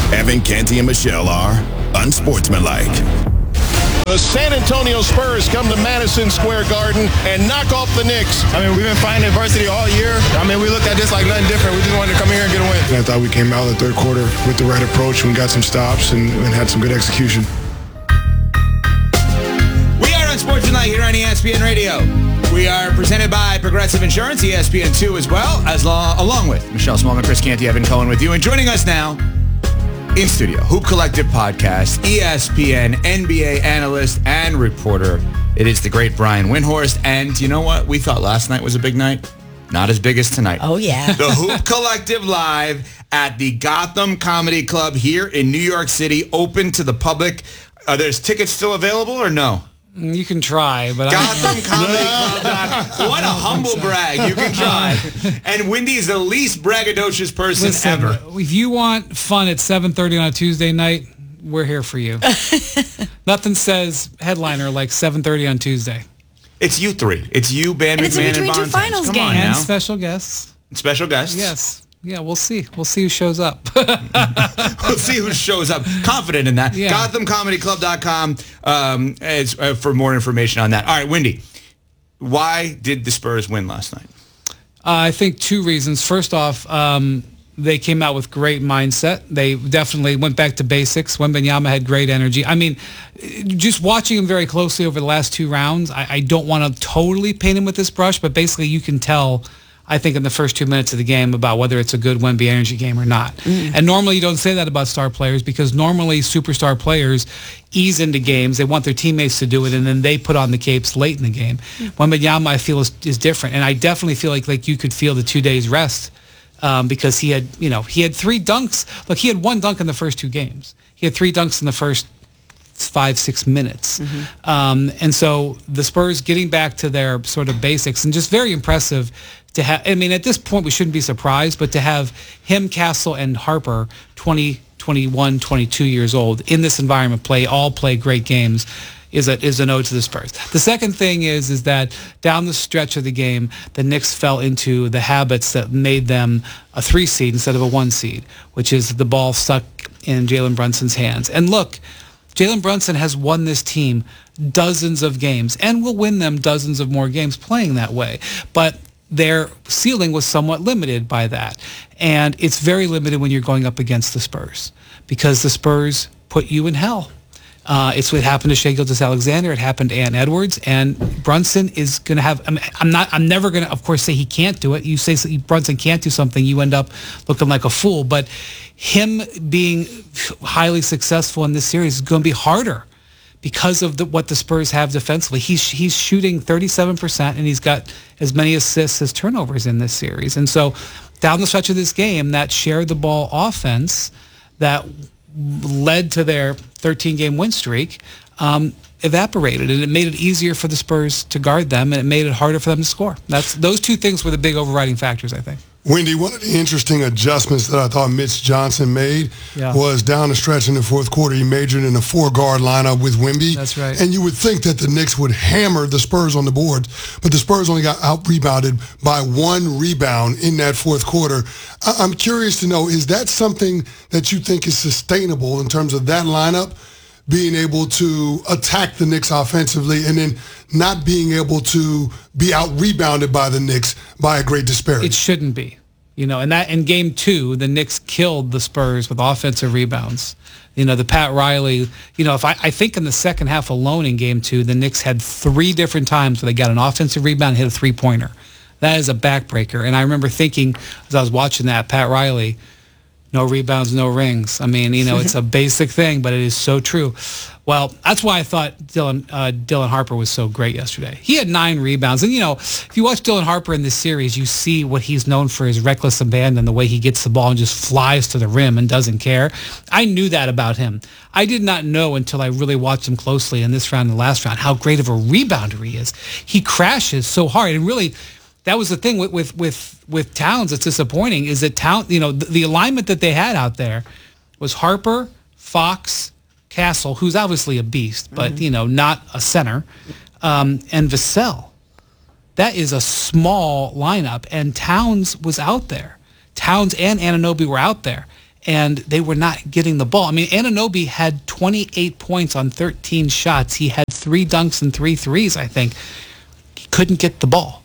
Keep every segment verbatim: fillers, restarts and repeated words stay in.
Evan, Canty, and Michelle are unsportsmanlike. The San Antonio Spurs come to Madison Square Garden and knock off the Knicks. I mean, we've been fighting adversity all year. I mean, we looked at this like nothing different. We just wanted to come here and get a win. And I thought we came out in the third quarter with the right approach and got some stops and, and had some good execution. We are Unsportsmanlike here on E S P N Radio. We are presented by Progressive Insurance, E S P N two as well, as lo- along with Michelle Smallman, Chris Canty, Evan Cohen with you. And joining us now in studio, Hoop Collective Podcast, E S P N N B A analyst and reporter. It is the great Brian Windhorst. And you know what? We thought last night was a big night. Not as big as tonight. Oh, yeah. The Hoop Collective live at the Gotham Comedy Club here in New York City, open to the public. Are there's tickets still available or no? You can try, but Gotham Comedy Club. What a humble brag. You can try. And Wendy's the least braggadocious person Listen, ever. If you want fun at seven thirty on a Tuesday night, we're here for you. Nothing says headliner like seven thirty on Tuesday. It's you three. It's you, Ban And it's in McMahon, and between two Bontemps. finals Come games. on now. And special guests. Special guests. Yes. Yeah, we'll see. We'll see who shows up. We'll see who shows up. Confident in that. Yeah. Gotham Comedy Club dot com um, is, uh, for more information on that. All right, Wendy, why did the Spurs win last night? Uh, I think two reasons. First off, um, they came out with great mindset. They definitely went back to basics. Wembanyama had great energy. I mean, just watching him very closely over the last two rounds, I, I don't want to totally paint him with this brush, but basically you can tell, I think, in the first two minutes of the game about whether it's a good Wemby energy game or not. Mm. And normally you don't say that about star players because normally superstar players ease into games. They want their teammates to do it, and then they put on the capes late in the game. Mm. Wembanyama, I feel, is, is different. And I definitely feel like like you could feel the two days rest um, because he had, you know, he had three dunks. Look, he had one dunk in the first two games. He had three dunks in the first five, six minutes. Mm-hmm. Um, and so the Spurs getting back to their sort of basics and just very impressive to have. I mean, at this point, we shouldn't be surprised, but to have him, Castle, and Harper, twenty, twenty-one, twenty-two years old, in this environment, play all play great games, is a is an ode to the Spurs. The second thing is is that down the stretch of the game, the Knicks fell into the habits that made them a three seed instead of a one seed, which is the ball stuck in Jalen Brunson's hands. And look, Jalen Brunson has won this team dozens of games and will win them dozens of more games playing that way. But their ceiling was somewhat limited by that. And it's very limited when you're going up against the Spurs because the Spurs put you in hell. Uh, it's what happened to Shai Gilgeous-Alexander. It happened to Ant Edwards, and Brunson is going to have. I mean, I'm not. I'm never going to, of course, say he can't do it. You say Brunson can't do something, you end up looking like a fool. But him being highly successful in this series is going to be harder because of the, what the Spurs have defensively. He's he's shooting thirty-seven percent, and he's got as many assists as turnovers in this series. And so, down the stretch of this game, that shared the ball offense that led to their thirteen-game win streak um, evaporated, and it made it easier for the Spurs to guard them, and it made it harder for them to score. That's those two things were the big overriding factors, I think. Wendy, one of the interesting adjustments that I thought Mitch Johnson made yeah. was down the stretch in the fourth quarter. He majored in a four-guard lineup with Wemby. That's right. And you would think that the Knicks would hammer the Spurs on the board, but the Spurs only got out-rebounded by one rebound in that fourth quarter. I- I'm curious to know, is that something that you think is sustainable in terms of that lineup being able to attack the Knicks offensively and then not being able to be out-rebounded by the Knicks by a great disparity? It shouldn't be. You know, and that in game two, the Knicks killed the Spurs with offensive rebounds. You know, the Pat Riley, you know, if I, I think in the second half alone in game two, the Knicks had three different times where they got an offensive rebound and hit a three-pointer. That is a backbreaker. And I remember thinking, as I was watching that, Pat Riley, no rebounds, no rings. I mean, you know, it's a basic thing, but it is so true. Well, that's why I thought Dylan uh, Dylan Harper was so great yesterday. He had nine rebounds. And, you know, if you watch Dylan Harper in this series, you see what he's known for, his reckless abandon, the way he gets the ball and just flies to the rim and doesn't care. I knew that about him. I did not know until I really watched him closely in this round and the last round how great of a rebounder he is. He crashes so hard. And really, that was the thing with, with, with, with Towns that's disappointing is that Towns, you know, the, the alignment that they had out there was Harper, Fox, Castle, who's obviously a beast, but, mm-hmm. you know, not a center, um, and Vassell. That is a small lineup, and Towns was out there. Towns and Anunoby were out there. and they were not getting the ball. I mean, Anunoby had twenty-eight points on thirteen shots. He had three dunks and three threes, I think. He couldn't get the ball.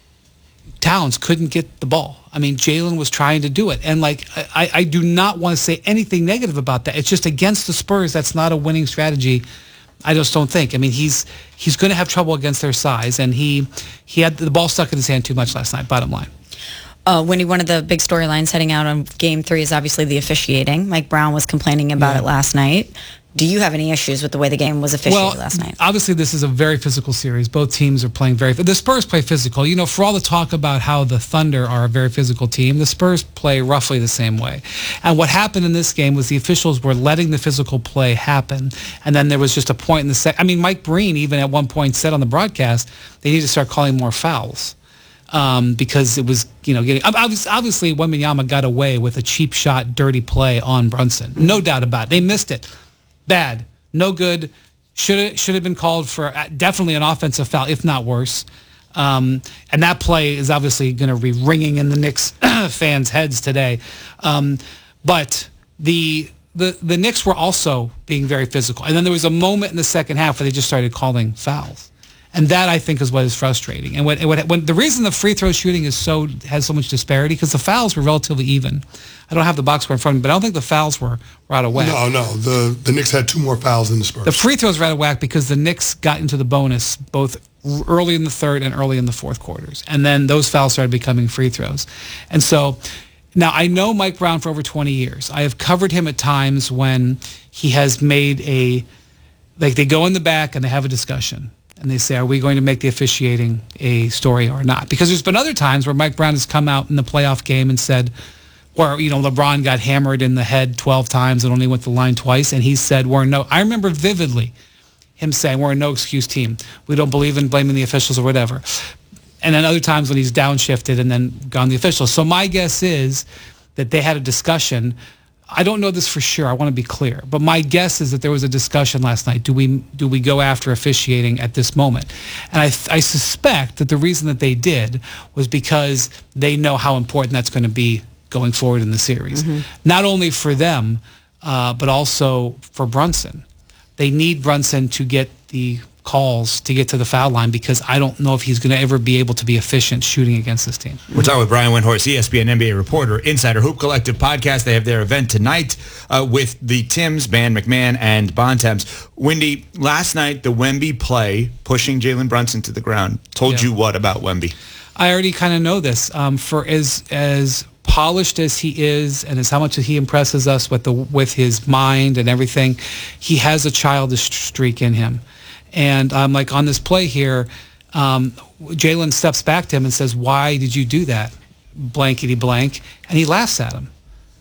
Towns couldn't get the ball. I mean, Jalen was trying to do it. And, like, I, I do not want to say anything negative about that. It's just against the Spurs, that's not a winning strategy. I just don't think. I mean, he's he's going to have trouble against their size, and he he had the ball stuck in his hand too much last night, bottom line. Uh, Wendy, one of the big storylines heading out on Game three is obviously the officiating. Mike Brown was complaining about yeah. it last night. Do you have any issues with the way the game was officiated well, last night? Obviously, this is a very physical series. Both teams are playing very... The Spurs play physical. You know, for all the talk about how the Thunder are a very physical team, the Spurs play roughly the same way. And what happened in this game was the officials were letting the physical play happen. And then there was just a point in the second... I mean, Mike Breen even at one point said on the broadcast, they need to start calling more fouls. Um, because it was, you know, getting... Obviously, obviously Wembanyama got away with a cheap shot, dirty play on Brunson. No doubt about it. They missed it. Bad. No good. Should have should have been called for uh, definitely an offensive foul, if not worse. Um, and that play is obviously going to be ringing in the Knicks fans' heads today. Um, but the the the Knicks were also being very physical, and then there was a moment in the second half where they just started calling fouls, and that I think is what is frustrating. And when when, when the reason the free throw shooting is so has so much disparity because the fouls were relatively even. I don't have the box score in front of me, but I don't think the fouls were, were out of whack. No, no. The the Knicks had two more fouls than the Spurs. The free throws were out of whack because the Knicks got into the bonus both early in the third and early in the fourth quarters. And then those fouls started becoming free throws. And so now I know Mike Brown for over twenty years. I have covered him at times when he has made a, like they go in the back and they have a discussion. And they say, are we going to make the officiating a story or not? Because there's been other times where Mike Brown has come out in the playoff game and said, where, you know, LeBron got hammered in the head twelve times and only went to the line twice, and he said, we're no, I remember vividly him saying, we're a no-excuse team. We don't believe in blaming the officials or whatever. And then other times when he's downshifted and then gone the officials. So my guess is that they had a discussion. I don't know this for sure. I want to be clear. But my guess is that there was a discussion last night. Do we do we go after officiating at this moment? And I, I suspect that the reason that they did was because they know how important that's going to be going forward in the series. Mm-hmm. Not only for them, uh, but also for Brunson. They need Brunson to get the calls to get to the foul line because I don't know if he's going to ever be able to be efficient shooting against this team. We're talking with Brian Windhorst, E S P N N B A reporter, Insider Hoop Collective podcast. They have their event tonight uh, with the Tims, Band McMahon, and Bontemps. Wendy, last night the Wemby play, pushing Jalen Brunson to the ground, told Yeah. you what about Wemby? I already kind of know this. Um, for as as polished as he is, and as how much he impresses us with the with his mind and everything, he has a childish streak in him. And um, like on this play here, um, Jalen steps back to him and says, "Why did you do that?" Blankety blank, and he laughs at him.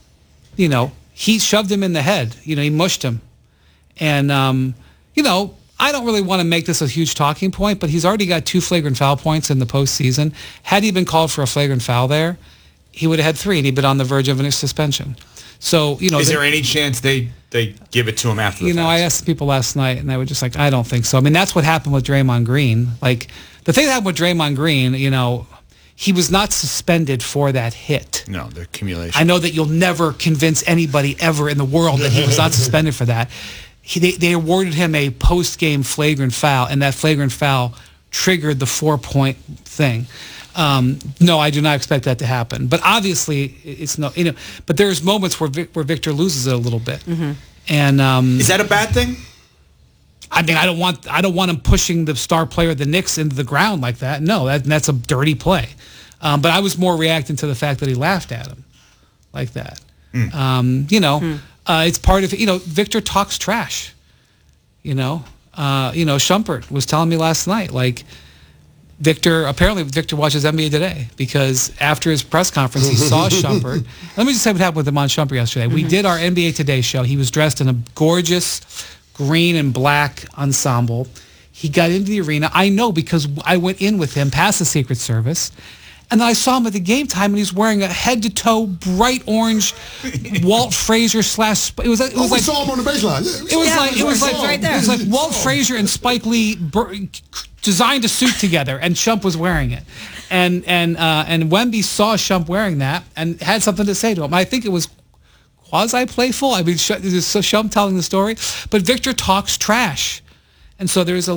You know, he shoved him in the head. You know, he mushed him, and um, you know. I don't really want to make this a huge talking point, but he's already got two flagrant foul points in the postseason. Had he been called for a flagrant foul there, he would have had three, and he'd been on the verge of a suspension. So, you know, is they, there any chance they they give it to him after the you know, facts? I asked people last night, and they were just like, I don't think so. I mean, that's what happened with Draymond Green. Like, the thing that happened with Draymond Green, you know, he was not suspended for that hit. No, the accumulation. I know that you'll never convince anybody ever in the world that he was not suspended for that. He, they, they awarded him a post-game flagrant foul, and that flagrant foul triggered the four-point thing. Um, no, I do not expect that to happen. But obviously, it's no, you know. But there's moments where Vic, where Victor loses it a little bit, mm-hmm. and um, is that a bad thing? I mean, I don't want I don't want him pushing the star player of the Knicks into the ground like that. No, that, that's a dirty play. Um, but I was more reacting to the fact that he laughed at him like that. Mm. Um, you know. Mm. Uh, it's part of, you know, Victor talks trash, you know. Uh, you know, Shumpert was telling me last night, like, Victor, apparently Victor watches N B A Today because after his press conference, he saw Shumpert. Let me just say what happened with Iman Shumpert yesterday. Mm-hmm. We did our N B A Today show. He was dressed in a gorgeous green and black ensemble. He got into the arena. I know because I went in with him past the Secret Service. And then I saw him at the game time, and he's wearing a head-to-toe bright orange Walt Frazier slash. It was. It was oh, we like saw him on the baseline. It was yeah, like it was like right there. It was like Walt Frazier and Spike Lee bur- designed a suit together, and Shump was wearing it, and and uh, and Wemby saw Shump wearing that and had something to say to him. I think it was quasi-playful. I mean, Sh- this is so Shum telling the story, but Victor talks trash. And so there's a